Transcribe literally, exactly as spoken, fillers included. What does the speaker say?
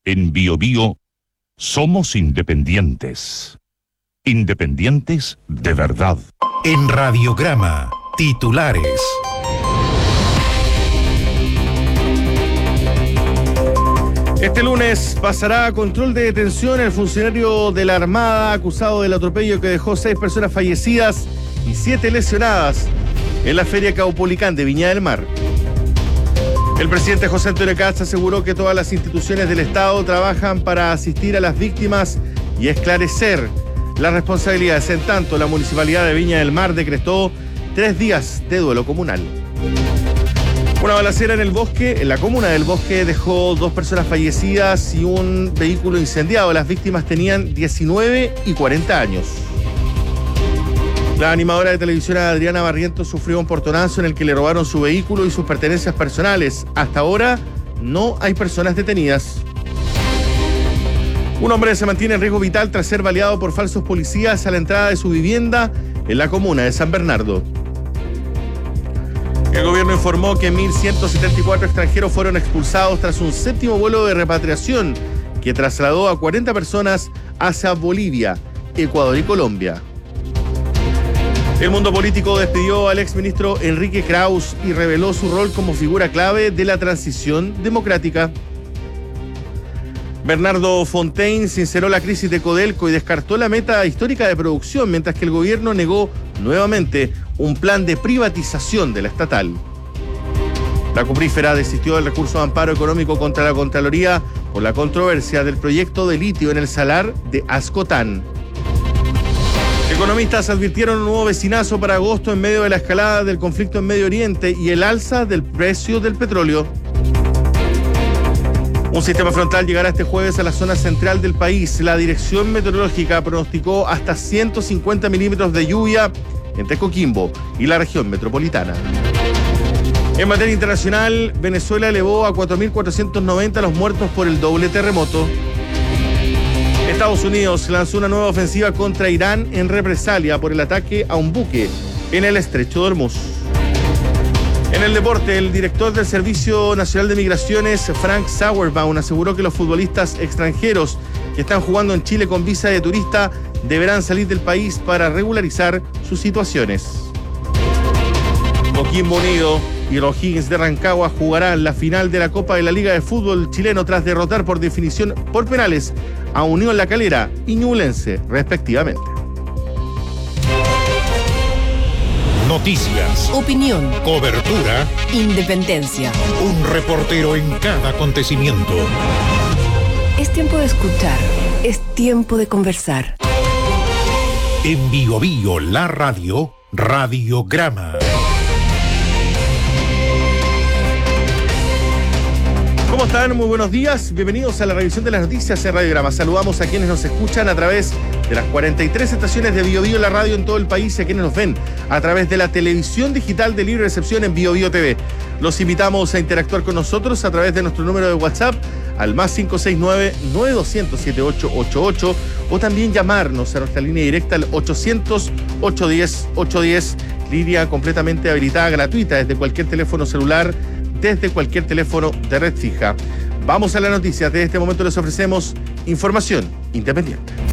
En Biobío somos independientes. Independientes de verdad. En Radiograma, titulares. Este lunes pasará a control de detención el funcionario de la Armada acusado del atropello que dejó seis personas fallecidas y siete lesionadas en la Feria Caupolicán de Viña del Mar. El presidente José Antonio Kast aseguró que todas las instituciones del Estado trabajan para asistir a las víctimas y esclarecer las responsabilidades. En tanto, la Municipalidad de Viña del Mar decretó tres días de duelo comunal. Una balacera en el bosque, en la comuna del Bosque, dejó dos personas fallecidas y un vehículo incendiado. Las víctimas tenían diecinueve y cuarenta años. La animadora de televisión Adriana Barrientos sufrió un portonazo en el que le robaron su vehículo y sus pertenencias personales. Hasta ahora no hay personas detenidas. Un hombre se mantiene en riesgo vital tras ser baleado por falsos policías a la entrada de su vivienda en la comuna de San Bernardo. El gobierno informó que mil ciento setenta y cuatro extranjeros fueron expulsados tras un séptimo vuelo de repatriación que trasladó a cuarenta personas hacia Bolivia, Ecuador y Colombia. El mundo político despidió al exministro Enrique Kraus y reveló su rol como figura clave de la transición democrática. Bernardo Fontaine sinceró la crisis de Codelco y descartó la meta histórica de producción, mientras que el gobierno negó nuevamente un plan de privatización de la estatal. La cuprífera desistió del recurso de amparo económico contra la Contraloría por la controversia del proyecto de litio en el salar de Ascotán. Economistas advirtieron un nuevo vecinazo para agosto en medio de la escalada del conflicto en Medio Oriente y el alza del precio del petróleo. Un sistema frontal llegará este jueves a la zona central del país. La Dirección Meteorológica pronosticó hasta ciento cincuenta milímetros de lluvia entre Coquimbo y la región metropolitana. En materia internacional, Venezuela elevó a cuatro mil cuatrocientos noventa los muertos por el doble terremoto. Estados Unidos lanzó una nueva ofensiva contra Irán en represalia por el ataque a un buque en el estrecho de Hormuz. En el deporte, el director del Servicio Nacional de Migraciones, Frank Sauerbaum, aseguró que los futbolistas extranjeros que están jugando en Chile con visa de turista deberán salir del país para regularizar sus situaciones. Coquimbo Unido y los O'Higgins de Rancagua jugarán la final de la Copa de la Liga de Fútbol chileno tras derrotar por definición por penales a Unión La Calera y Ñublense, respectivamente. Noticias, opinión, cobertura, independencia. Un reportero en cada acontecimiento. Es tiempo de escuchar, es tiempo de conversar. En Biobío, la radio, Radiograma. ¿Cómo están? Muy buenos días. Bienvenidos a la revisión de las noticias en Radiograma. Saludamos a quienes nos escuchan a través de las cuarenta y tres estaciones de Biobío la radio en todo el país y a quienes nos ven a través de la televisión digital de libre recepción en Biobío T V. Los invitamos a interactuar con nosotros a través de nuestro número de WhatsApp al más cinco seis nueve, nueve dos cero cero, siete ocho ocho ocho o también llamarnos a nuestra línea directa al ochocientos, ochocientos diez, ochocientos diez, línea completamente habilitada, gratuita desde cualquier teléfono celular, desde cualquier teléfono de red fija. Vamos a las noticias. Desde este momento les ofrecemos información independiente.